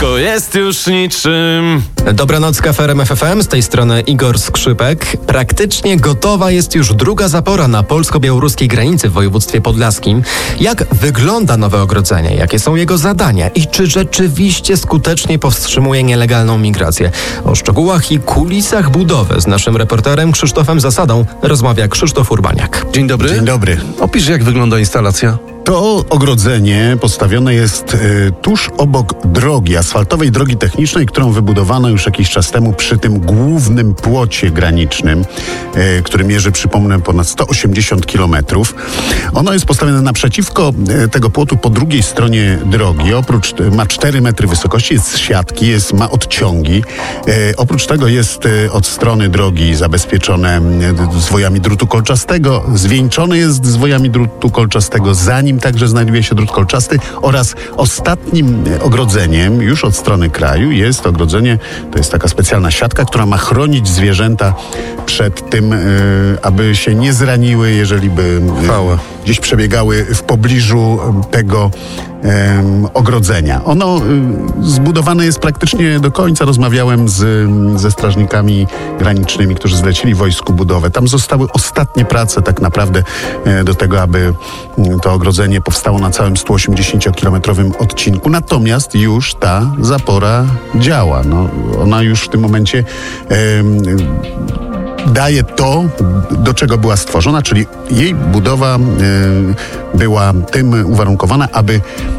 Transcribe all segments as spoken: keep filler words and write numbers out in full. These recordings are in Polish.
Wszystko jest już niczym. Dobranoc, K F R M F F M, z tej strony Igor Skrzypek. Praktycznie gotowa jest już druga zapora na polsko-białoruskiej granicy w województwie podlaskim. Jak wygląda nowe ogrodzenie? Jakie są jego zadania? I czy rzeczywiście skutecznie powstrzymuje nielegalną migrację? O szczegółach i kulisach budowy z naszym reporterem Krzysztofem Zasadą rozmawia Krzysztof Urbaniak. Dzień dobry. Dzień dobry. Opisz, jak wygląda instalacja. To ogrodzenie postawione jest y, tuż obok drogi, asfaltowej drogi technicznej, którą wybudowano już jakiś czas temu przy tym głównym płocie granicznym, y, który mierzy, przypomnę, ponad sto osiemdziesiąt kilometrów. Ono jest postawione naprzeciwko y, tego płotu po drugiej stronie drogi. Oprócz, y, ma cztery metry wysokości, jest z siatki, jest, ma odciągi. Y, oprócz tego jest y, od strony drogi zabezpieczone y, zwojami drutu kolczastego, zwieńczone jest zwojami drutu kolczastego, zanim także znajduje się drut kolczasty, oraz ostatnim ogrodzeniem już od strony kraju jest ogrodzenie, to jest taka specjalna siatka, która ma chronić zwierzęta przed tym, y, aby się nie zraniły, jeżeli by y, gdzieś przebiegały w pobliżu tego y, ogrodzenia. Ono y, zbudowane jest praktycznie do końca. Rozmawiałem z, ze strażnikami granicznymi, którzy zlecili wojsku budowę. Tam zostały ostatnie prace tak naprawdę y, do tego, aby y, to ogrodzenie powstało na całym sto osiemdziesięciokilometrowym odcinku. Natomiast już ta zapora działa. No, ona już w tym momencie y, daje to, do czego była stworzona, czyli jej budowa y, była tym uwarunkowana, aby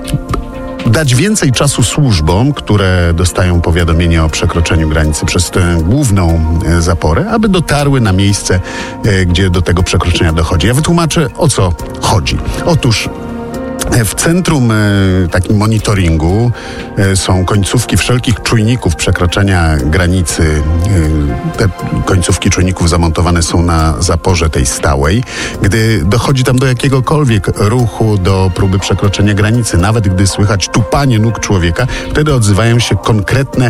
dać więcej czasu służbom, które dostają powiadomienie o przekroczeniu granicy przez tę główną e, zaporę, aby dotarły na miejsce, e, gdzie do tego przekroczenia dochodzi. Ja wytłumaczę, o co chodzi. Otóż w centrum e, takim monitoringu e, są końcówki wszelkich czujników przekroczenia granicy. E, te końcówki czujników zamontowane są na zaporze tej stałej. Gdy dochodzi tam do jakiegokolwiek ruchu, do próby przekroczenia granicy, nawet gdy słychać tupanie nóg człowieka, wtedy odzywają się konkretne e,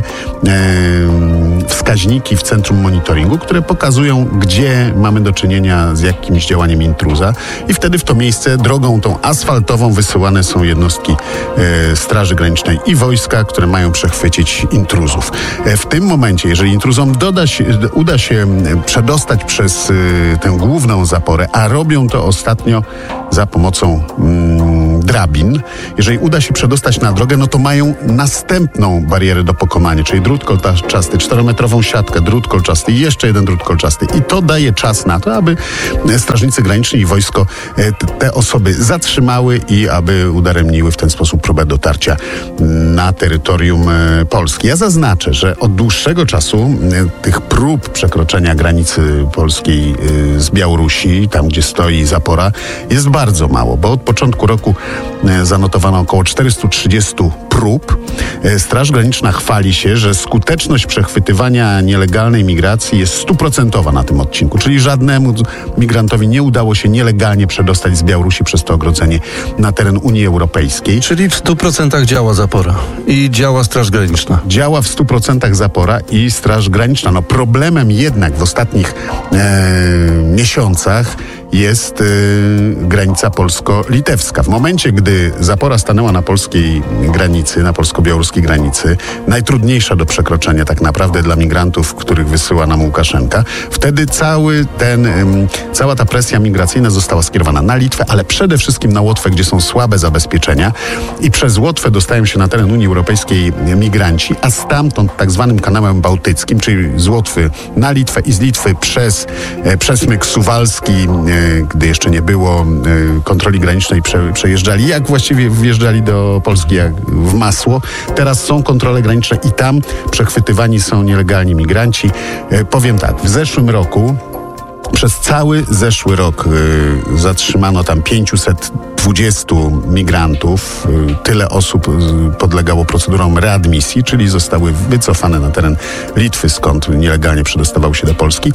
wskaźniki w centrum monitoringu, które pokazują, gdzie mamy do czynienia z jakimś działaniem intruza, i wtedy w to miejsce drogą tą asfaltową wysyłane są jednostki e, Straży Granicznej i wojska, które mają przechwycić intruzów. E, w tym momencie, jeżeli intruzom doda się, uda się przedostać przez e, tę główną zaporę, a robią to ostatnio za pomocą mm, drabin, jeżeli uda się przedostać na drogę, no to mają następną barierę do pokonania, czyli drut kolczasty, czterometrową siatkę, drut kolczasty i jeszcze jeden drut kolczasty. I to daje czas na to, aby strażnicy graniczni i wojsko e, te osoby zatrzymały i aby udaremniły w ten sposób próbę dotarcia na terytorium e, Polski. Ja zaznaczę, że od dłuższego czasu e, tych prób przekroczenia granicy polskiej e, z Białorusi, tam gdzie stoi zapora, jest bardzo mało, bo od początku roku e, zanotowano około czterysta trzydzieści prób. E, Straż Graniczna chwali się, że skuteczność przechwytywania nielegalnej migracji jest stuprocentowa na tym odcinku, czyli żadnemu migrantowi nie udało się nielegalnie przedostać z Białorusi przez to ogrodzenie na teren Unii Europejskiej. Czyli w stu procentach działa zapora i działa Straż Graniczna. Działa w stu procentach zapora i Straż Graniczna. No problemem jednak w ostatnich e, miesiącach jest e, granica polsko-litewska. W momencie, gdy zapora stanęła na polskiej granicy, na polsko-białoruskiej granicy, najtrudniejsza do przekroczenia tak naprawdę dla migrantów, których wysyła nam Łukaszenka, wtedy cały ten, e, cała ta presja migracyjna została skierowana na Litwę, ale przede wszystkim na Łotwę, gdzie są słabe zabezpieczenia, i przez Łotwę dostają się na teren Unii Europejskiej migranci, a stamtąd tak zwanym kanałem bałtyckim, czyli z Łotwy na Litwę i z Litwy przez e, przesmyk suwalski, e, gdy jeszcze nie było e, kontroli granicznej, prze, przejeżdżali, jak właściwie wjeżdżali do Polski, jak w masło. Teraz są kontrole graniczne i tam przechwytywani są nielegalni migranci. E, powiem tak, w zeszłym roku przez cały zeszły rok y, zatrzymano tam pięćset dwudziestu migrantów. Y, tyle osób y, podlegało procedurom readmisji, czyli zostały wycofane na teren Litwy, skąd nielegalnie przedostawały się do Polski.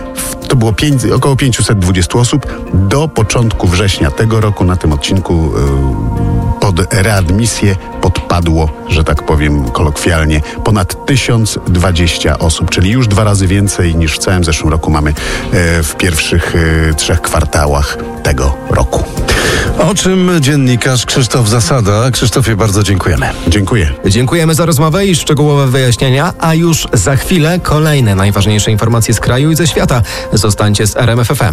To było pięć, około pięćset dwadzieścia osób. Do początku września tego roku na tym odcinku y, pod readmisję podpadło, że tak powiem kolokwialnie, ponad tysiąc dwadzieścia osób, czyli już dwa razy więcej niż w całym zeszłym roku mamy e, w pierwszych e, trzech kwartałach tego roku. O czym dziennikarz Krzysztof Zasada. Krzysztofie, bardzo dziękujemy. Dziękuję. Dziękujemy za rozmowę i szczegółowe wyjaśnienia, a już za chwilę kolejne najważniejsze informacje z kraju i ze świata. Zostańcie z R M F F M.